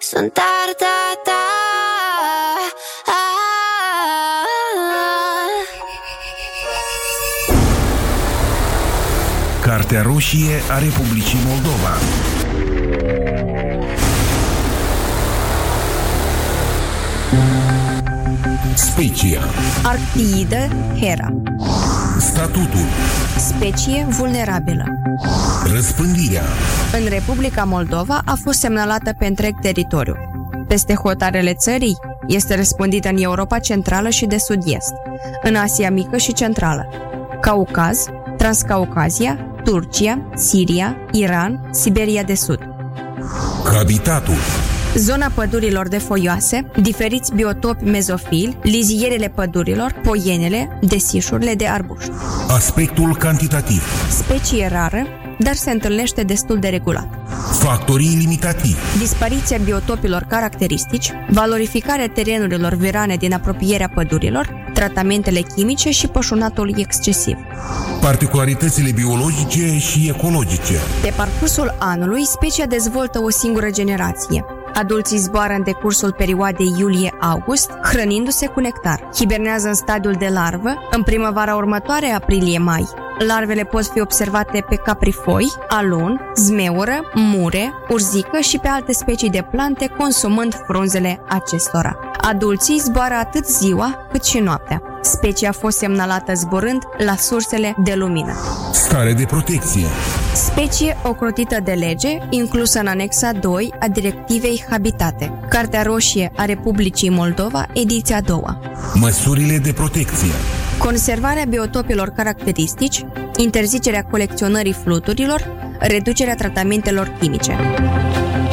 Sunt arta ta. Cartea roșie a Republicii Moldova. Specia. Arctiidă Hera. Statutul. Specie vulnerabilă. Răspândirea. În Republica Moldova a fost semnalată pe întreg teritoriu. Peste hotarele țării este răspândită în Europa Centrală și de Sud-Est, în Asia Mică și Centrală, Caucaz, Transcaucazia, Turcia, Siria, Iran, Siberia de Sud. Habitatul. Zona pădurilor de foioase, diferiți biotopi mezofili, lizierele pădurilor, poienele, desișurile de arbuști. Aspectul cantitativ. Specie rară, dar se întâlnește destul de regulat. Factorii limitativi. Dispariția biotopilor caracteristici, valorificarea terenurilor virane din apropierea pădurilor, tratamentele chimice și pășunatul excesiv. Particularitățile biologice și ecologice. Pe parcursul anului, specia dezvoltă o singură generație. Adulții zboară în decursul perioadei iulie-august, hrănindu-se cu nectar. Hibernează în stadiul de larvă, în primăvara următoare, aprilie-mai. Larvele pot fi observate pe caprifoi, alun, zmeură, mure, urzică și pe alte specii de plante, consumând frunzele acestora. Adulții zboară atât ziua cât și noaptea. Specia a fost semnalată zburând la sursele de lumină. Stare de protecție. Specie ocrotită de lege, inclusă în anexa 2 a Directivei Habitate. Cartea roșie a Republicii Moldova, ediția 2. Măsurile de protecție. Conservarea biotopilor caracteristici, interzicerea colecționării fluturilor, reducerea tratamentelor chimice.